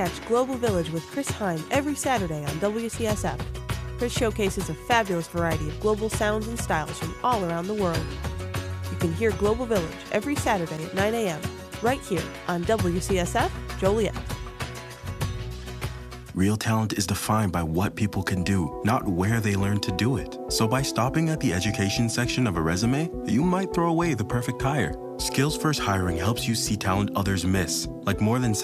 catch Global Village with Chris Hine every Saturday on WCSF. Chris showcases a fabulous variety of global sounds and styles from all around the world. You can hear Global Village every Saturday at 9 a.m. right here on WCSF Joliet. Real talent is defined by what people can do, not where they learn to do it. So by stopping at the education section of a resume, you might throw away the perfect hire. Skills First Hiring helps you see talent others miss, like more than